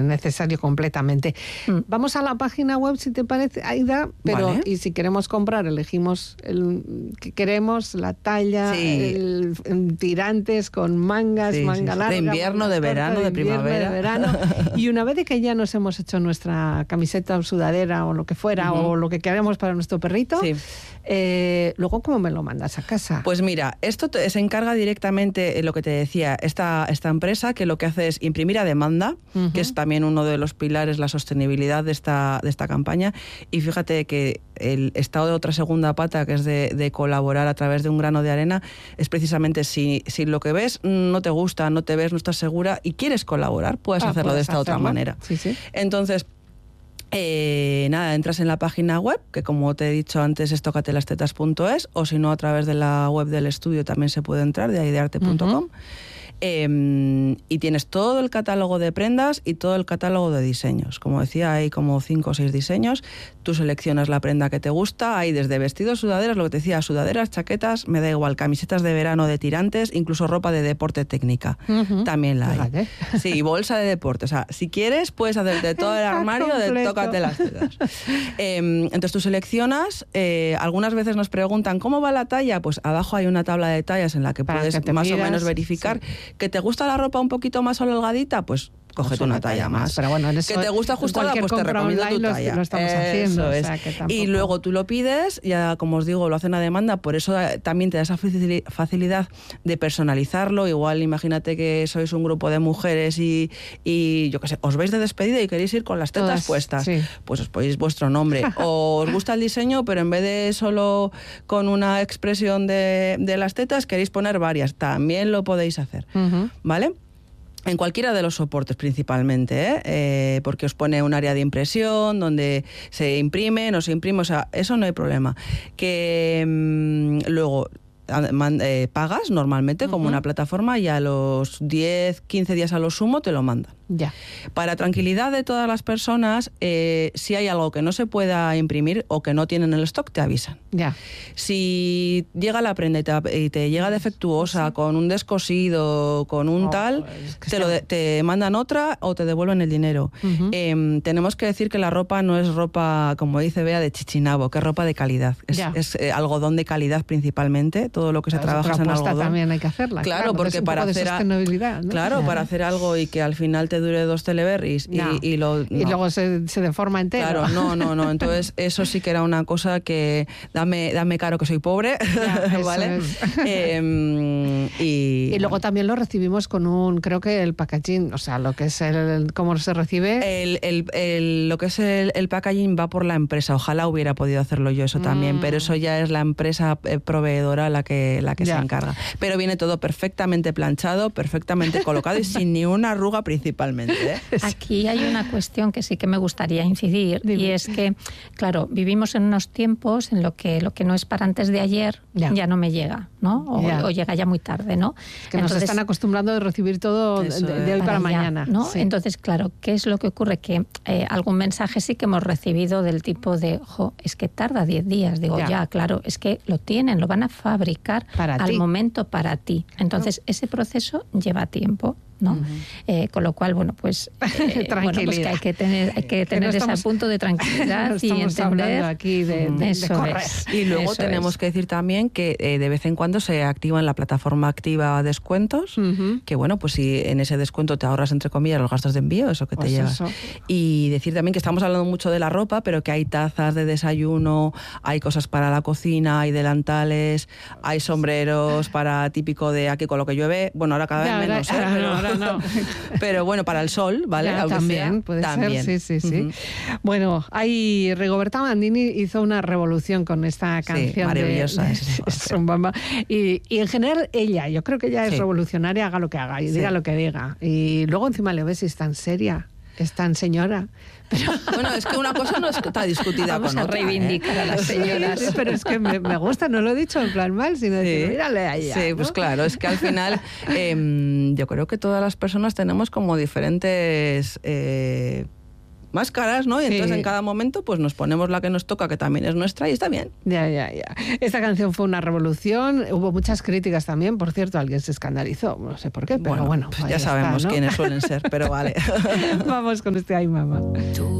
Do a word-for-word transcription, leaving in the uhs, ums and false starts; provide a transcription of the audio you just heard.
necesario completamente. Mm. Vamos a la página web, si te parece, Aida, pero vale. Y si queremos comprar, elegimos el que queremos, la talla, sí. el, el, tirantes con mangas, sí, manga sí, larga. De invierno, de verano, de, de invierno, primavera. De verano. Y una vez de que ya nos hemos hecho nuestra camiseta o sudadera o lo que fuera, uh-huh. o lo que queremos para nuestro perrito, sí. eh, luego, ¿cómo me lo mandas a casa? Pues mira, esto te, se encarga directamente, lo que te decía, esta, esta empresa, que lo que hace es imprimir a demanda, uh-huh. que es también uno de los pilares, la sostenibilidad de esta, de esta campaña. Y fíjate que el estado de otra segunda pata, que es de, de colaborar a través de un grano de arena, es precisamente si, si lo que ves no te gusta, no te ves, no estás segura y quieres colaborar, puedes ah, hacerlo puedes de esta hacerlo. otra manera. Sí, sí. Entonces, Eh, nada, entras en la página web, que como te he dicho antes es tocatelastetas punto es, o si no a través de la web del estudio también se puede entrar, de aidearte punto com. Uh-huh. Eh, y tienes todo el catálogo de prendas y todo el catálogo de diseños. Como decía, hay como cinco o seis diseños. Tú seleccionas la prenda que te gusta. Hay desde vestidos, sudaderas, lo que te decía, sudaderas, chaquetas, me da igual, camisetas de verano de tirantes, incluso ropa de deporte técnica. Uh-huh. También la hay. Vale. Sí, bolsa de deporte. O sea, si quieres, puedes hacerte todo el armario de tócate las tetas. Eh, entonces tú seleccionas. Eh, algunas veces nos preguntan, ¿cómo va la talla? Pues abajo hay una tabla de tallas en la que Para puedes que más miras, o menos verificar. Sí. ¿Que te gusta la ropa un poquito más holgadita? Pues cógete una talla más. Pero bueno, en eso, que te gusta ajustada, pues te recomiendo tu talla. Lo, lo estamos eso haciendo. Es. O sea, que tampoco... Y luego tú lo pides, ya como os digo, lo hacen a demanda, por eso también te da esa facilidad de personalizarlo. Igual imagínate que sois un grupo de mujeres y, y yo qué sé, os vais de despedida y queréis ir con las tetas Todas, puestas. Sí. Pues os ponéis vuestro nombre. O os gusta el diseño, pero en vez de solo con una expresión de, de las tetas, queréis poner varias. También lo podéis hacer. Uh-huh. ¿Vale? En cualquiera de los soportes principalmente, ¿eh? Eh, porque os pone un área de impresión donde se imprime, no se imprime, o sea, eso no hay problema. Que mmm, luego eh, pagas normalmente uh-huh. como una plataforma y a los diez, quince días a lo sumo te lo mandan. Ya. Para tranquilidad de todas las personas, eh, si hay algo que no se pueda imprimir o que no tienen en el stock, te avisan. Ya. Si llega la prenda y te, y te llega defectuosa, sí. con un descosido, con un oh, tal, pues es que te, lo de, te mandan otra o te devuelven el dinero. Uh-huh. Eh, tenemos que decir que la ropa no es ropa, como dice Bea, de chichinabo, que es ropa de calidad. Es, es eh, algodón de calidad principalmente, todo lo que se trabaja en algodón. También hay que hacerla. Claro, claro porque para hacer, a, ¿no? claro, claro. para hacer algo y que al final te dure dos teleberries y, no. y, lo, no. y luego se, se deforma entero. Claro, no, no, no. Entonces eso sí que era una cosa que dame, dame caro que soy pobre, ya, ¿vale? Es. Eh, y, y luego también lo recibimos con un, creo que el packaging, o sea, lo que es el, cómo se recibe. El, el, el, lo que es el, el packaging va por la empresa. Ojalá hubiera podido hacerlo yo eso también, mm. pero eso ya es la empresa proveedora la que, la que se encarga. Pero viene todo perfectamente planchado, perfectamente colocado y sin ni una arruga principalmente. ¿eh? Aquí hay una cuestión que sí que me gustaría incidir. Dime. Y es que, claro, vivimos en unos tiempos en lo que lo que no es para antes de ayer ya, ya no me llega, ¿no? O, o llega ya muy tarde, ¿no? Es que Entonces, nos están acostumbrando a recibir todo de, de hoy para, para mañana, ¿no? Sí. Entonces, claro, ¿qué es lo que ocurre? Que eh, algún mensaje sí que hemos recibido del tipo de, jo, es que tarda diez días. Digo, ya. ya, claro, es que lo tienen, lo van a fabricar para al ti. momento para ti. Entonces, ese proceso lleva tiempo, ¿no? Uh-huh. Eh, con lo cual, bueno, pues, eh, bueno, pues que hay que tener, hay que tener que no estamos, ese punto de tranquilidad no y entender. Hablando aquí de, de, eso de correr. Es, y luego eso tenemos es. que decir también que eh, de vez en cuando se activa en la plataforma activa descuentos, uh-huh. que bueno, pues si en ese descuento te ahorras entre comillas los gastos de envío, eso que pues te llevas. Eso. Y decir también que estamos hablando mucho de la ropa, pero que hay tazas de desayuno, hay cosas para la cocina, hay delantales, hay sombreros para típico de aquí con lo que llueve, bueno, ahora cada vez ya, menos, ahora, ¿eh? pero, ahora no. pero bueno, para el sol, ¿vale? Ya, también, sea, puede también. ser, sí, sí, sí. Uh-huh. Bueno, hay Rigoberta Bandini hizo una revolución con esta canción. Sí, maravillosa. De, es de Bamba. Y, y en general ella, yo creo que ella es sí. revolucionaria, haga lo que haga y sí. diga lo que diga. Y luego encima le ves y es tan seria, es tan señora. Pero... Bueno, es que una cosa no está discutida Vamos con a otra. reivindicar ¿eh? a las señoras. Sí, pero es que me, me gusta, no lo he dicho en plan mal, sino sí. decir, mírale a ella. Sí, ¿no? pues claro, es que al final eh, yo creo que todas las personas tenemos como diferentes... Eh, más caras, ¿no? Y entonces sí. en cada momento pues nos ponemos la que nos toca, que también es nuestra, y está bien. Ya, ya, ya. Esta canción fue una revolución, hubo muchas críticas también, por cierto, alguien se escandalizó, no sé por qué, pero bueno. bueno pues ya sabemos está, ¿no? quiénes suelen ser, pero vale. Vamos con este Ay Mamá.